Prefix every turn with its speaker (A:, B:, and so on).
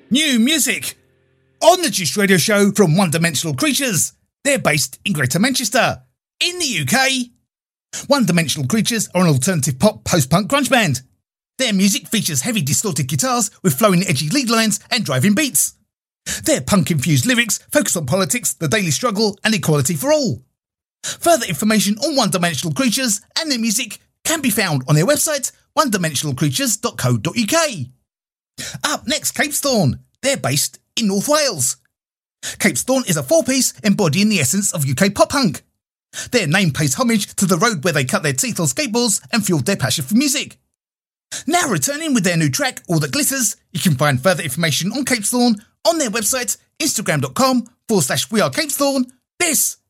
A: New music on the Juice Radio Show from One Dimensional Creatures. They're based in Greater Manchester, in the UK. One Dimensional Creatures are an alternative pop post-punk grunge band. Their music features heavy distorted guitars with flowing edgy lead lines and driving beats. Their punk-infused lyrics focus on politics, the daily struggle and equality for all. Further information on One Dimensional Creatures and their music can be found on their website, onedimensionalcreatures.co.uk. Up next, Capestorm. They're based in North Wales. Capestorm is a four-piece embodying the essence of UK pop-punk. Their name pays homage to the road where they cut their teeth on skateboards and fueled their passion for music. Now returning with their new track, All That Glitters, you can find further information on Capestorm on their website, instagram.com/wearecapestorm. This